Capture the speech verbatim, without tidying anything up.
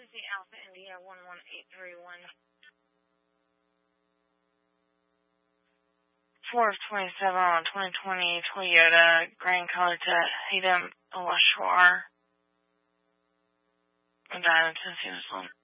is the Alpha India one one eight three one. four of twenty-seven on twenty twenty Toyota Grand Color to Hayden Alashwar. Diamond, Tennessee,